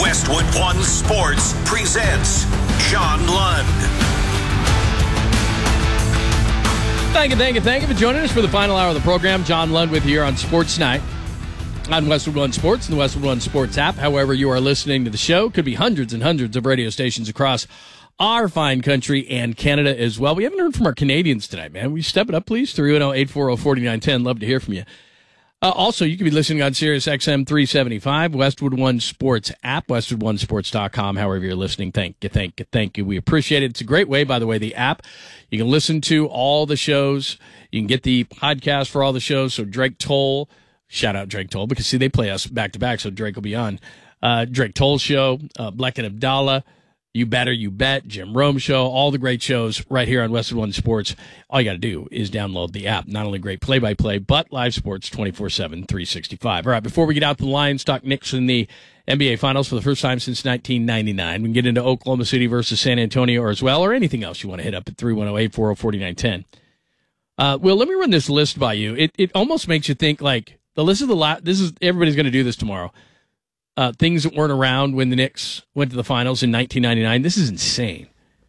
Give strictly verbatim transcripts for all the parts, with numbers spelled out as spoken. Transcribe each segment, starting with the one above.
Westwood One Sports presents John Lund. Thank you, thank you, thank you for joining us for the final hour of the program. John Lund with you here on Sports Night on Westwood One Sports and the Westwood One Sports app. However you are listening to the show, could be hundreds and hundreds of radio stations across our fine country and Canada as well. We haven't heard from our Canadians tonight, man. Will you step it up, please? three one zero, eight four zero, four nine one zero. Love to hear from you. Uh, also, you could be listening on Sirius X M three seventy-five, Westwood One Sports app, westwood one sports dot com. However you're listening, thank you, thank you, thank you. We appreciate it. It's a great way, by the way, the app. You can listen to all the shows. You can get the podcast for all the shows. So Drake Toll, shout out Drake Toll, because, see, they play us back-to-back, so Drake will be on. Uh, Drake Toll Show, uh, Black and Abdallah, You Better, You Bet, Jim Rome Show, all the great shows right here on Westwood One Sports. All you got to do is download the app. Not only great play-by-play, but live sports twenty-four seven, three sixty-five. All right, before we get out to the Lions, talk Knicks in the N B A Finals for the first time since nineteen ninety-nine. We can get into Oklahoma City versus San Antonio or as well, or anything else you want to hit up at three one zero, eight four zero, four nine one zero. Uh, Will, let me run this list by you. It it almost makes you think, like, the list of the last, this is, everybody's going to do this tomorrow. Uh, things that weren't around when the Knicks went to the finals in nineteen ninety-nine. This is insane.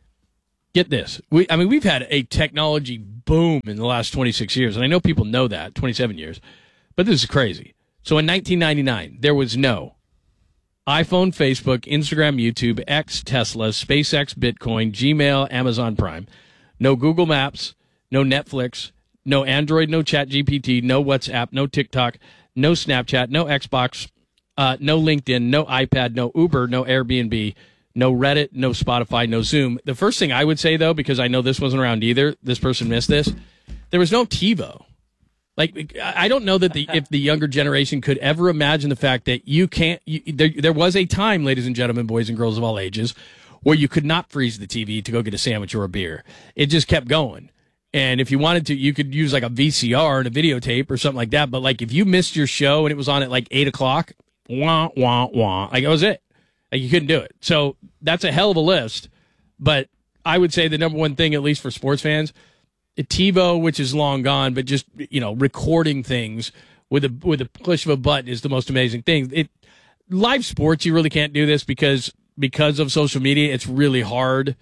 Get this. We, I mean, we've had a technology boom in the last twenty-six years, and I know people know that, twenty-seven years, but this is crazy. So in nineteen ninety-nine, there was no iPhone, Facebook, Instagram, YouTube, X, Tesla, SpaceX, Bitcoin, Gmail, Amazon Prime, no Google Maps, no Netflix, no Android, no ChatGPT, no WhatsApp, no TikTok, no Snapchat, no Xbox, Uh, no LinkedIn, no iPad, no Uber, no Airbnb, no Reddit, no Spotify, no Zoom. The first thing I would say, though, because I know this wasn't around either, this person missed this, there was no TiVo. Like, I don't know that the if the younger generation could ever imagine the fact that you can't, you, there, there was a time, ladies and gentlemen, boys and girls of all ages, where you could not freeze the T V to go get a sandwich or a beer. It just kept going. And if you wanted to, you could use like a V C R and a videotape or something like that. But like if you missed your show and it was on at like eight o'clock, wah, wah, wah. Like, that was it. Like, you couldn't do it. So that's a hell of a list. But I would say the number one thing, at least for sports fans, TiVo, which is long gone, but just, you know, recording things with a with a push of a button is the most amazing thing. It live sports, you really can't do this because because of social media. It's really hard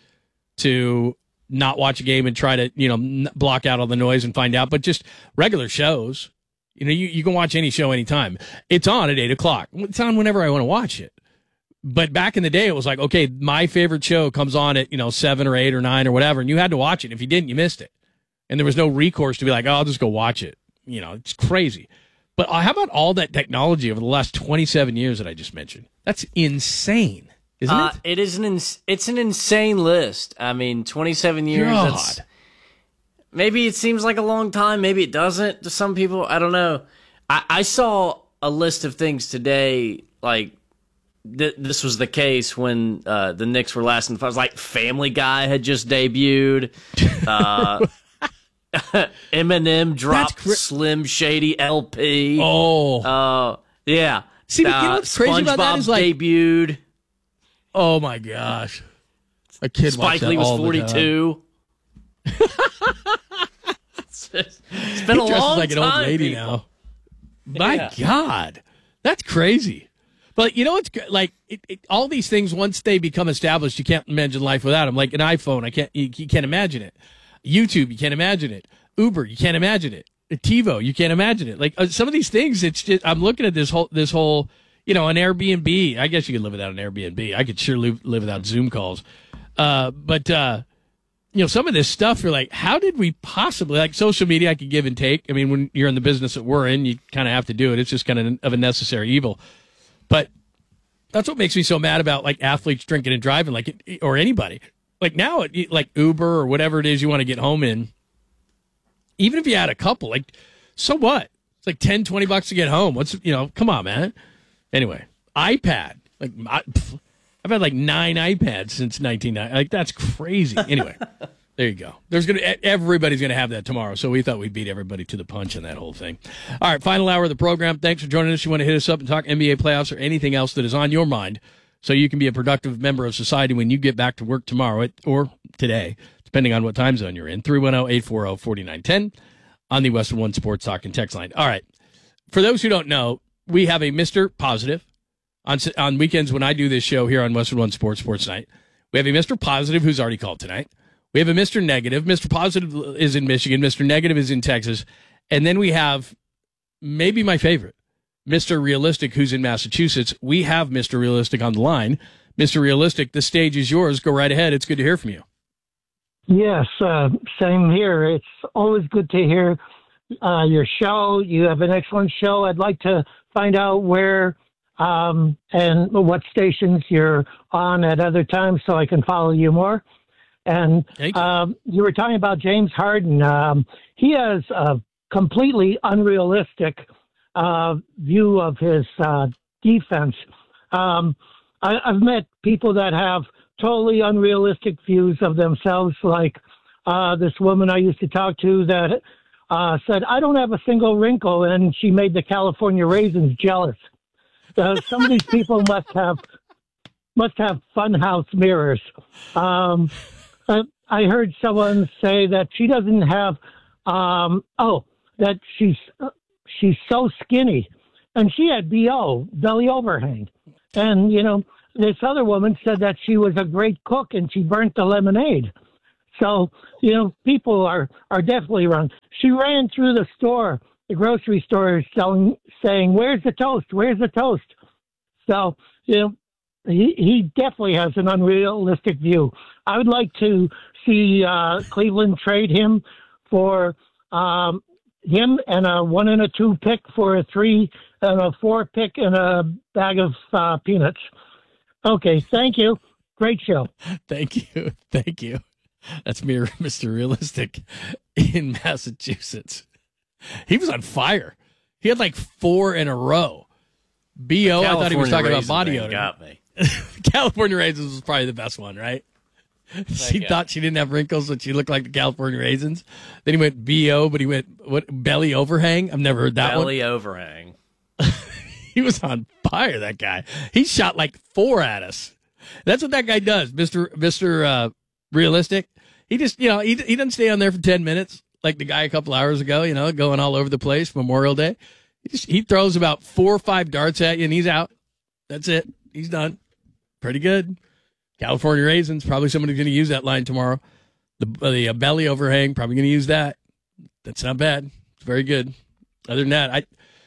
to not watch a game and try to, you know, block out all the noise and find out. But just regular shows. You know, you, you can watch any show anytime. It's on at eight o'clock. It's on whenever I want to watch it. But back in the day, it was like, okay, my favorite show comes on at, you know, seven or eight or nine or whatever, and you had to watch it. If you didn't, you missed it. And there was no recourse to be like, oh, I'll just go watch it. You know, it's crazy. But uh, how about all that technology over the last twenty-seven years that I just mentioned? That's insane, isn't uh, it? It is an ins- it's an insane list. I mean, twenty-seven years, God. that's... Maybe it seems like a long time. Maybe it doesn't to some people. I don't know. I, I saw a list of things today, like th- this was the case when uh, the Knicks were last in the finals. Like Family Guy had just debuted. Uh, Eminem dropped cra- Slim Shady L P. Oh. Uh, yeah. See, uh, you know what's crazy SpongeBob about that is like, debuted. Oh, my gosh. A kid Spike Lee was forty-two. it's, it's been he a long like an time, old lady people. now. My Yeah. God, that's crazy. But you know what's good? Like it, it, all these things, once they become established, you can't imagine life without them. Like an iPhone, I can't. You, you can't imagine it. YouTube, you can't imagine it. Uber, you can't imagine it. TiVo, you can't imagine it. Like uh, some of these things, it's just. I'm looking at this whole this whole. You know, an Airbnb. I guess you could live without an Airbnb. I could sure live, live without Zoom calls. Uh, but. Uh, You know, some of this stuff, you're like, how did we possibly, like social media, I could give and take. I mean, when you're in the business that we're in, you kind of have to do it. It's just kind of of a necessary evil. But that's what makes me so mad about, like, athletes drinking and driving, like, or anybody. Like, now, like, Uber or whatever it is you want to get home in, even if you had a couple, like, so what? It's like ten, twenty bucks to get home. What's, you know, come on, man. Anyway, iPad. Like, I, pff, I've had like nine iPads since nineteen ninety. Like, that's crazy. Anyway, there you go. There's gonna everybody's gonna have that tomorrow. So we thought we'd beat everybody to the punch on that whole thing. All right, final hour of the program. Thanks for joining us. You want to hit us up and talk N B A playoffs or anything else that is on your mind, so you can be a productive member of society when you get back to work tomorrow or today, depending on what time zone you're in. three one zero, eight four zero, four nine one zero on the Westwood One Sports Talk and Text line. All right. For those who don't know, we have a Mister Positive, On on weekends when I do this show here on Westwood One Sports Sports Night, we have a Mister Positive who's already called tonight. We have a Mister Negative. Mister Positive is in Michigan. Mister Negative is in Texas. And then we have maybe my favorite, Mister Realistic, who's in Massachusetts. We have Mister Realistic on the line. Mister Realistic, the stage is yours. Go right ahead. It's good to hear from you. Yes, uh, same here. It's always good to hear uh, your show. You have an excellent show. I'd like to find out where um, and what stations you're on at other times so I can follow you more. And you. Um, you were talking about James Harden. Um, he has a completely unrealistic uh, view of his uh, defense. Um, I, I've met people that have totally unrealistic views of themselves, like uh, this woman I used to talk to that uh, said, I don't have a single wrinkle, and she made the California raisins jealous. Uh, some of these people must have must have funhouse mirrors. Um, I, I heard someone say that she doesn't have, um, oh, that she's uh, she's so skinny, and she had B O, belly overhang. And, you know, this other woman said that she was a great cook and she burnt the lemonade. So, you know, people are, are definitely wrong. She ran through the store, the grocery store, selling, saying, where's the toast? Where's the toast? So, you know, he, he definitely has an unrealistic view. I would like to see uh, Cleveland trade him for um, him and a one and a two pick for a three and a four pick and a bag of uh, peanuts. Okay, thank you. Great show. Thank you. Thank you. That's me, Mister Realistic in Massachusetts. He was on fire. He had like four in a row. B O, I thought he was talking about body odor. Got me. California Raisins was probably the best one, right? She thought she didn't have wrinkles, but she looked like the California Raisins. Then he went B O, but he went what belly overhang. I've never heard that belly one. Belly overhang. He was on fire, that guy. He shot like four at us. That's what that guy does, Mister Mister Uh, Realistic. He just, you know, he he doesn't stay on there for ten minutes like the guy a couple hours ago, you know, going all over the place, Memorial Day. He, just, he throws about four or five darts at you, and he's out. That's it. He's done. Pretty good. California Raisins, probably somebody's going to use that line tomorrow. The, the uh, belly overhang, probably going to use that. That's not bad. It's very good. Other than that, I...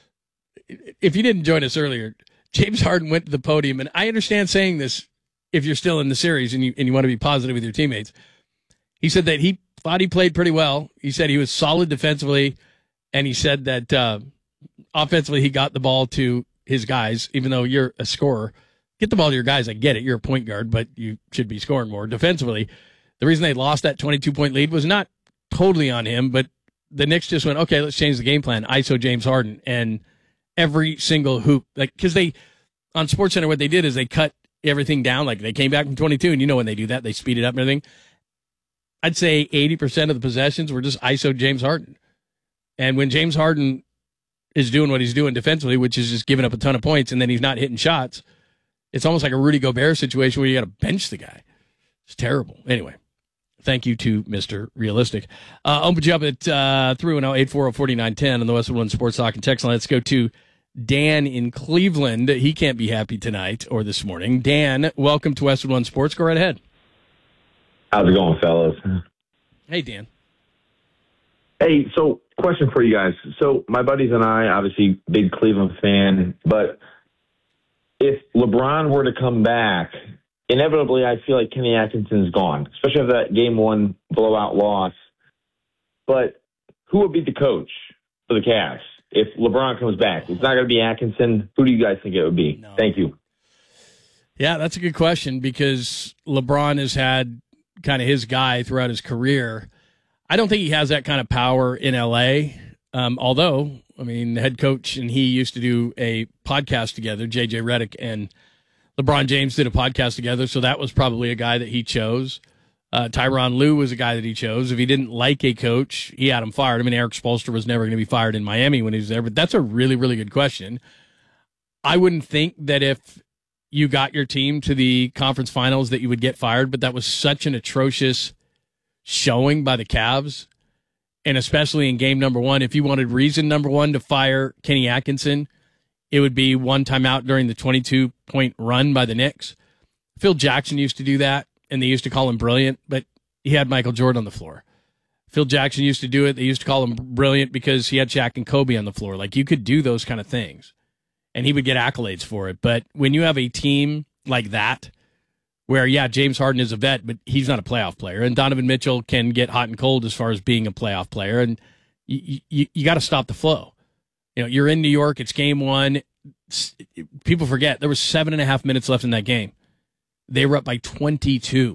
if you didn't join us earlier, James Harden went to the podium, and I understand saying this if you're still in the series and you and you want to be positive with your teammates. He said that he thought he played pretty well. He said he was solid defensively, and he said that uh, offensively he got the ball to his guys, even though you're a scorer. Get the ball to your guys. I get it. You're a point guard, but you should be scoring more. Defensively, the reason they lost that twenty-two point lead was not totally on him, but the Knicks just went, okay, let's change the game plan. I S O James Harden, and every single hoop, like, because they, on SportsCenter, what they did is they cut everything down. Like, they came back from twenty-two, and you know when they do that, they speed it up and everything. I'd say eighty percent of the possessions were just I S O James Harden. And when James Harden is doing what he's doing defensively, which is just giving up a ton of points, and then he's not hitting shots, it's almost like a Rudy Gobert situation where you got to bench the guy. It's terrible. Anyway, thank you to Mister Realistic. Uh, I'll put you up at uh, three one zero, eight four zero, four nine one zero on the Westwood One Sports Talk and Text line. Let's go to Dan in Cleveland. He can't be happy tonight or this morning. Dan, welcome to Westwood One Sports. Go right ahead. How's it going, fellas? Hey, Dan. Hey, so question for you guys. So my buddies and I, obviously big Cleveland fan, but if LeBron were to come back, inevitably I feel like Kenny Atkinson's gone, especially after that game one blowout loss. But who would be the coach for the Cavs if LeBron comes back? It's not going to be Atkinson. Who do you guys think it would be? No. Thank you. Yeah, that's a good question because LeBron has had kind of his guy throughout his career. I don't think he has that kind of power in L A. Um, although, I mean, the head coach and he used to do a podcast together. J J Redick and LeBron James did a podcast together, so that was probably a guy that he chose. Uh, Tyronn Lue was a guy that he chose. If he didn't like a coach, he had him fired. I mean, Eric Spoelstra was never going to be fired in Miami when he was there, but that's a really, really good question. I wouldn't think that if you got your team to the conference finals that you would get fired, but that was such an atrocious showing by the Cavs, and especially in game number one. If you wanted reason number one to fire Kenny Atkinson, it would be one timeout during the twenty-two point run by the Knicks. Phil Jackson used to do that, and they used to call him brilliant, but he had Michael Jordan on the floor. Phil Jackson used to do it. They used to call him brilliant because he had Shaq and Kobe on the floor. Like, you could do those kind of things, and he would get accolades for it. But when you have a team like that, where, yeah, James Harden is a vet, but he's not a playoff player, and Donovan Mitchell can get hot and cold as far as being a playoff player, and you, you, you got to stop the flow. You know, you're in New York, it's game one. People forget there was seven and a half minutes left in that game. They were up by twenty-two.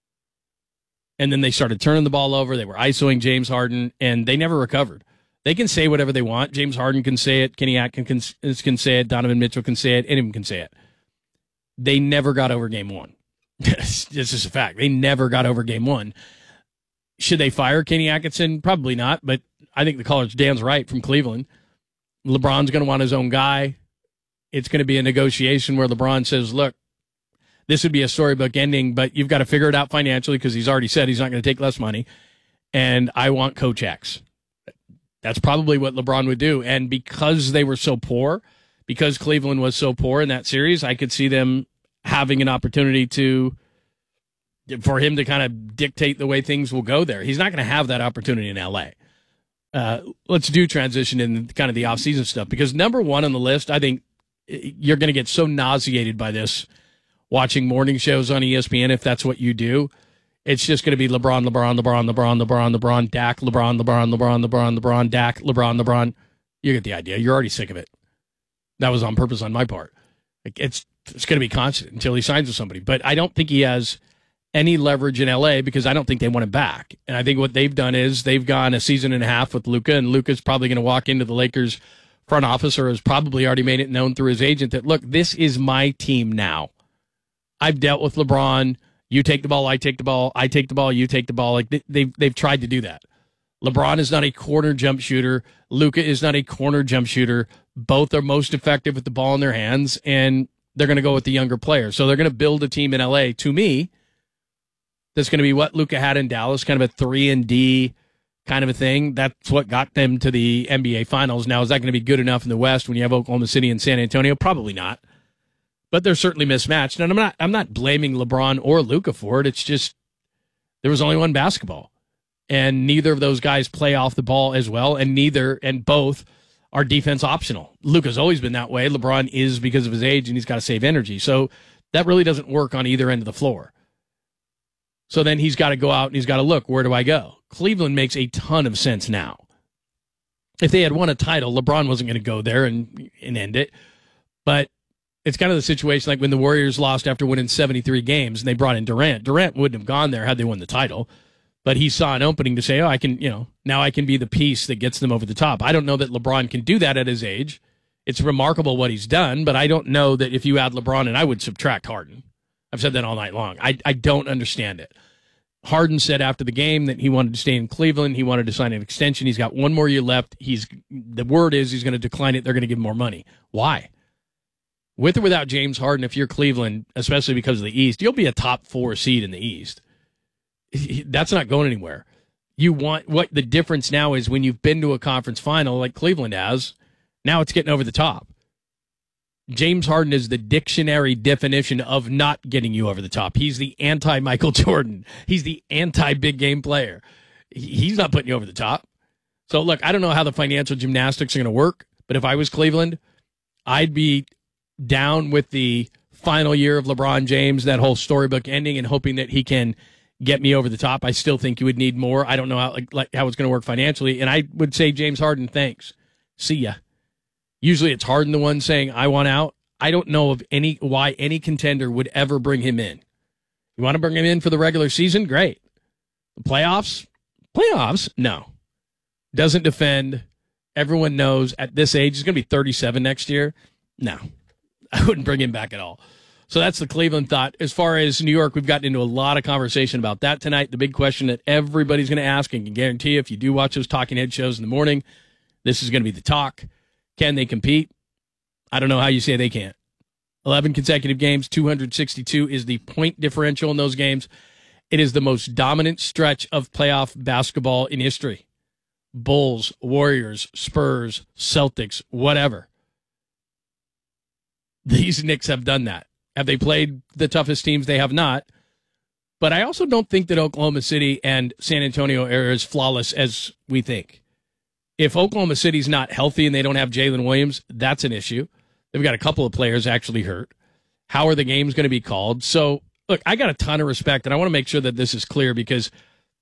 And then they started turning the ball over. They were ISOing James Harden, and they never recovered. They can say whatever they want. James Harden can say it. Kenny Atkins can, can say it. Donovan Mitchell can say it. Anyone can say it. They never got over game one. This is a fact. They never got over game one. Should they fire Kenny Atkinson? Probably not, but I think the caller's Dan's right from Cleveland. LeBron's going to want his own guy. It's going to be a negotiation where LeBron says, look, this would be a storybook ending, but you've got to figure it out financially because he's already said he's not going to take less money, and I want Coach X. That's probably what LeBron would do. And because they were so poor, because Cleveland was so poor in that series, I could see them having an opportunity to, for him to kind of dictate the way things will go there. He's not going to have that opportunity in L A. Uh, let's do transition in kind of the offseason stuff, because number one on the list, I think you're going to get so nauseated by this watching morning shows on E S P N if that's what you do. It's just going to be LeBron, LeBron, LeBron, LeBron, LeBron, LeBron, Dak, LeBron, LeBron, LeBron, LeBron, LeBron, Dak, LeBron, LeBron. You get the idea. You're already sick of it. That was on purpose on my part. It's it's going to be constant until he signs with somebody. But I don't think he has any leverage in L A because I don't think they want him back. And I think what they've done is they've gone a season and a half with Luka, and Luka's probably going to walk into the Lakers front office, or has probably already made it known through his agent that, look, this is my team now. I've dealt with LeBron. You take the ball, I take the ball. I take the ball, you take the ball. Like they, they've they've tried to do that. LeBron is not a corner jump shooter. Luka is not a corner jump shooter. Both are most effective with the ball in their hands, and they're going to go with the younger player. So they're going to build a team in L A. To me, that's going to be what Luka had in Dallas, kind of a three and D kind of a thing. That's what got them to the N B A Finals. Now, is that going to be good enough in the West when you have Oklahoma City and San Antonio? Probably not. But they're certainly mismatched. And I'm not I'm not blaming LeBron or Luka for it. It's just there was only one basketball. And neither of those guys play off the ball as well, and neither and both are defense optional. Luka's always been that way. LeBron is because of his age, and he's got to save energy. So that really doesn't work on either end of the floor. So then he's got to go out and he's got to look, where do I go? Cleveland makes a ton of sense now. If they had won a title, LeBron wasn't going to go there and, and end it. But it's kind of the situation like when the Warriors lost after winning seventy-three games and they brought in Durant. Durant wouldn't have gone there had they won the title. But he saw an opening to say, oh, I can, you know, now I can be the piece that gets them over the top. I don't know that LeBron can do that at his age. It's remarkable what he's done, but I don't know that if you add LeBron, and I would subtract Harden. I've said that all night long. I, I don't understand it. Harden said after the game that he wanted to stay in Cleveland. He wanted to sign an extension. He's got one more year left. He's the word is he's going to decline it. They're going to give him more money. Why? With or without James Harden, if you're Cleveland, especially because of the East, you'll be a top four seed in the East. That's not going anywhere. You want what the difference now is when you've been to a conference final like Cleveland has, now it's getting over the top. James Harden is the dictionary definition of not getting you over the top. He's the anti-Michael Jordan. He's the anti-big game player. He's not putting you over the top. So, look, I don't know how the financial gymnastics are going to work, but if I was Cleveland, I'd be down with the final year of LeBron James, that whole storybook ending, and hoping that he can get me over the top. I still think you would need more. I don't know how, like, like how it's going to work financially. And I would say, James Harden, thanks. See ya. Usually it's Harden the one saying, I want out. I don't know of any why any contender would ever bring him in. You want to bring him in for the regular season? Great. The playoffs? Playoffs? No. Doesn't defend. Everyone knows at this age, he's going to be thirty-seven next year. No. I wouldn't bring him back at all. So that's the Cleveland thought. As far as New York, we've gotten into a lot of conversation about that tonight. The big question that everybody's going to ask, and can guarantee you if you do watch those talking head shows in the morning, this is going to be the talk. Can they compete? I don't know how you say they can't. eleven consecutive games, two hundred sixty-two is the point differential in those games. It is the most dominant stretch of playoff basketball in history. Bulls, Warriors, Spurs, Celtics, whatever. these Knicks have done that. Have they played the toughest teams? They have not. But I also don't think that Oklahoma City and San Antonio are as flawless as we think. If Oklahoma City's not healthy and they don't have Jalen Williams, that's an issue. They've got a couple of players actually hurt. How are the games going to be called? So, look, I got a ton of respect, and I want to make sure that this is clear because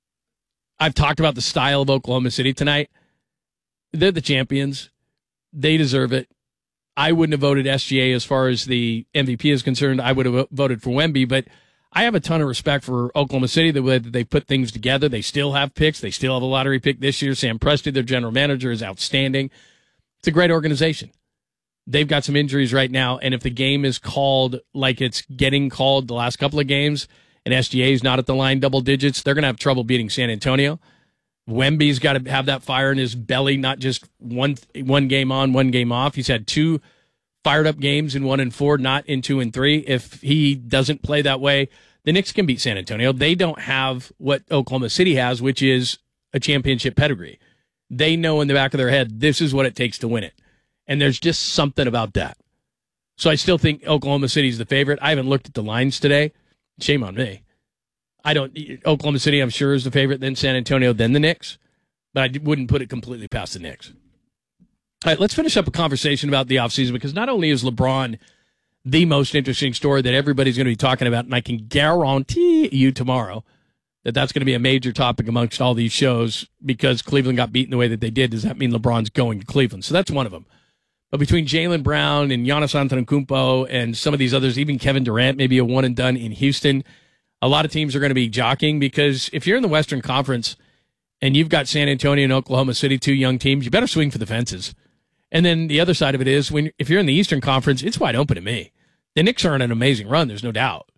I've talked about the style of Oklahoma City tonight. They're the champions. They deserve it. I wouldn't have voted S G A as far as the M V P is concerned. I would have voted for Wemby, but I have a ton of respect for Oklahoma City, the way that they put things together. They still have picks. They still have a lottery pick this year. Sam Presti, their general manager, is outstanding. It's a great organization. They've got some injuries right now, and if the game is called like it's getting called the last couple of games, and S G A is not at the line double digits, they're going to have trouble beating San Antonio. Wemby's got to have that fire in his belly, not just one one game on, one game off. He's had two fired-up games in one and four, not in two and three. If he doesn't play that way, the Knicks can beat San Antonio. They don't have what Oklahoma City has, which is a championship pedigree. They know in the back of their head, this is what it takes to win it. And there's just something about that. So I still think Oklahoma City's the favorite. I haven't looked at the lines today. Shame on me. I don't. Oklahoma City, I'm sure, is the favorite, then San Antonio, then the Knicks. But I wouldn't put it completely past the Knicks. All right, let's finish up a conversation about the offseason, because not only is LeBron the most interesting story that everybody's going to be talking about, and I can guarantee you tomorrow that that's going to be a major topic amongst all these shows because Cleveland got beaten the way that they did. Does that mean LeBron's going to Cleveland? So that's one of them. But between Jaylen Brown and Giannis Antetokounmpo and some of these others, even Kevin Durant, maybe a one and done in Houston, a lot of teams are going to be jockeying, because if you're in the Western Conference and you've got San Antonio and Oklahoma City, two young teams, you better swing for the fences. And then the other side of it is, when if you're in the Eastern Conference, it's wide open to me. The Knicks are on an amazing run, there's no doubt.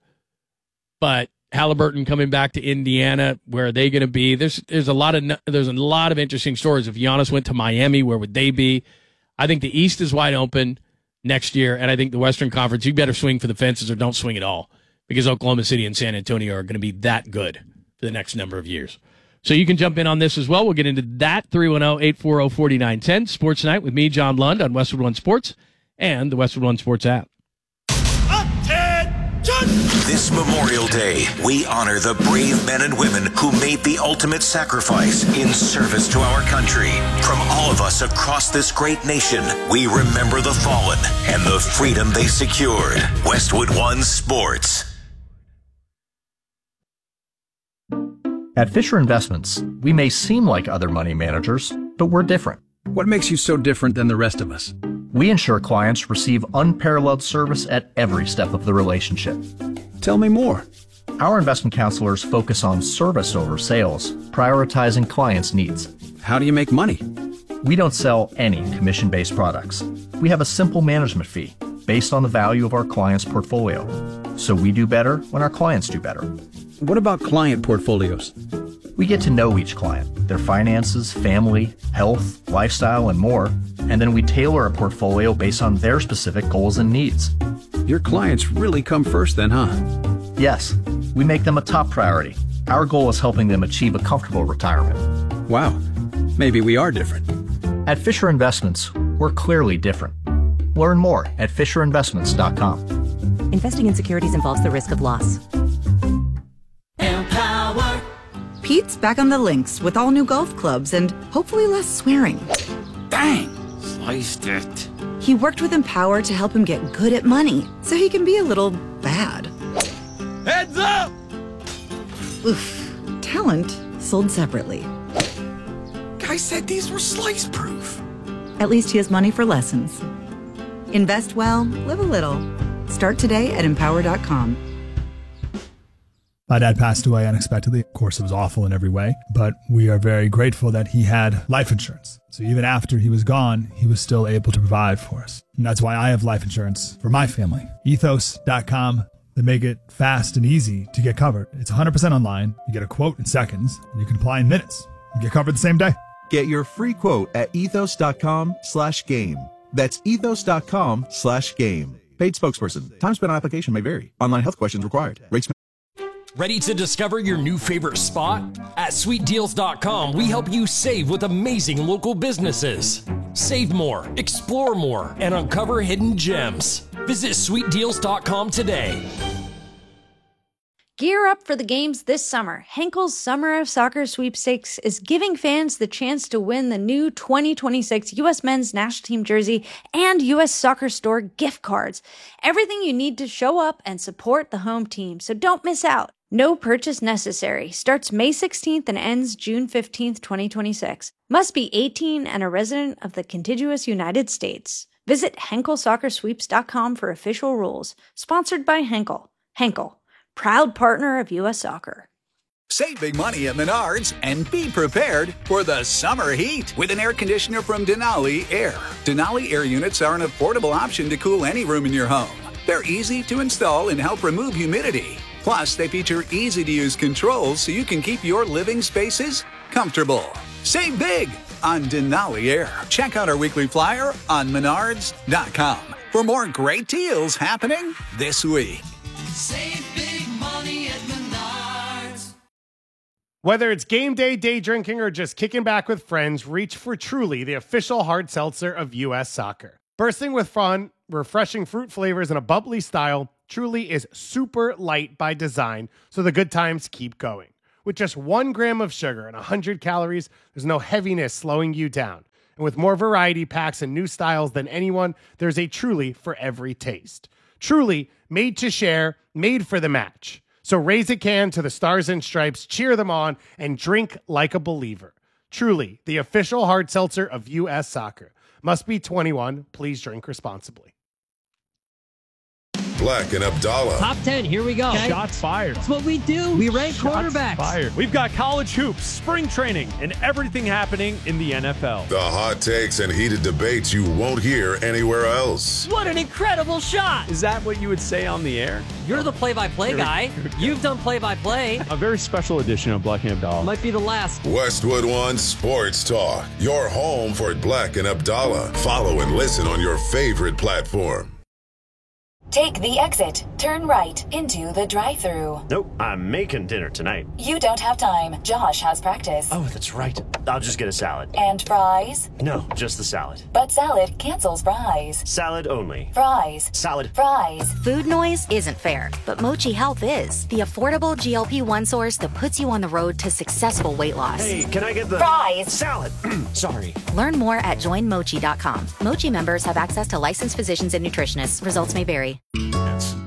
But Halliburton coming back to Indiana, where are they going to be? There's there's a lot of there's a lot of interesting stories. If Giannis went to Miami, where would they be? I think the East is wide open next year, and I think the Western Conference, you better swing for the fences or don't swing at all, because Oklahoma City and San Antonio are going to be that good for the next number of years. So you can jump in on this as well. We'll get into that. three one zero, eight four zero, four nine one zero. Sports Night with me, John Lund, on Westwood One Sports and the Westwood One Sports app. This Memorial Day, we honor the brave men and women who made the ultimate sacrifice in service to our country. From all of us across this great nation, we remember the fallen and the freedom they secured. Westwood One Sports. At Fisher Investments, we may seem like other money managers, but we're different. What makes you so different than the rest of us? We ensure clients receive unparalleled service at every step of the relationship. Tell me more. Our investment counselors focus on service over sales, prioritizing clients' needs. How do you make money? We don't sell any commission-based products. We have a simple management fee based on the value of our clients' portfolio. So we do better when our clients do better. What about client portfolios? We get to know each client, their finances, family, health, lifestyle, and more, and then we tailor a portfolio based on their specific goals and needs. Your clients really come first then, huh? Yes, we make them a top priority. Our goal is helping them achieve a comfortable retirement. Wow, maybe we are different. At Fisher Investments, we're clearly different. Learn more at fisher investments dot com. Investing in securities involves the risk of loss. Empower. Pete's back on the links with all new golf clubs and hopefully less swearing. Dang, sliced it. He worked with Empower to help him get good at money, so he can be a little bad. Heads up! Oof. Talent sold separately. Guy said these were slice proof. At least he has money for lessons. Invest well, live a little. Start today at empower dot com. My dad passed away unexpectedly. Of course, it was awful in every way, but we are very grateful that he had life insurance. So even after he was gone, he was still able to provide for us. And that's why I have life insurance for my family. ethos dot com. They make it fast and easy to get covered. It's one hundred percent online. You get a quote in seconds, and you can apply in minutes. You get covered the same day. Get your free quote at ethos dot com slash game. That's ethos dot com slash game. Paid spokesperson. Time spent on application may vary. Online health questions required. Rates may- Ready to discover your new favorite spot? At sweet deals dot com, we help you save with amazing local businesses. Save more, explore more, and uncover hidden gems. Visit sweet deals dot com today. Gear up for the games this summer. Henkel's Summer of Soccer Sweepstakes is giving fans the chance to win the new twenty twenty-six U S Men's National Team jersey and U S Soccer Store gift cards. Everything you need to show up and support the home team, so don't miss out. No purchase necessary. Starts May sixteenth and ends June fifteenth, twenty twenty-six. Must be eighteen and a resident of the contiguous United States. Visit henkel soccer sweeps dot com for official rules. Sponsored by Henkel. Henkel, proud partner of U S Soccer. Save big money at Menards and be prepared for the summer heat with an air conditioner from Denali Air. Denali Air units are an affordable option to cool any room in your home. They're easy to install and help remove humidity. Plus, they feature easy-to-use controls so you can keep your living spaces comfortable. Save big on Denali Air. Check out our weekly flyer on menards dot com for more great deals happening this week. Save big money at Menards. Whether it's game day, day drinking, or just kicking back with friends, reach for Truly, the official hard seltzer of U S Soccer. Bursting with fun, refreshing fruit flavors, and a bubbly style, Truly is super light by design, so the good times keep going. With just one gram of sugar and one hundred calories, there's no heaviness slowing you down. And with more variety packs and new styles than anyone, there's a Truly for every taste. Truly, made to share, made for the match. So raise a can to the Stars and Stripes, cheer them on, and drink like a believer. Truly, the official hard seltzer of U S Soccer. Must be twenty-one. Please drink responsibly. Black and Abdallah. Top ten, here we go. Okay. Shots fired. That's what we do. We rank Shots quarterbacks. Fired. We've got college hoops, spring training, and everything happening in the N F L. The hot takes and heated debates you won't hear anywhere else. What an incredible shot. Is that what you would say on the air? You're the play-by-play guy. You've done play-by-play. A very special edition of Black and Abdallah. Might be the last. Westwood One Sports Talk. Your home for Black and Abdallah. Follow and listen on your favorite platform. Take the exit, turn right into the drive-thru. Nope, I'm making dinner tonight. You don't have time. Josh has practice. Oh, that's right. I'll just get a salad. And fries? No, just the salad. But salad cancels fries. Salad only. Fries. Salad. Fries. Food noise isn't fair, but Mochi Health is. The affordable G L P one source that puts you on the road to successful weight loss. Hey, can I get the... Fries. Salad. Sorry. Learn more at join mochi dot com. Mochi members have access to licensed physicians and nutritionists. Results may vary.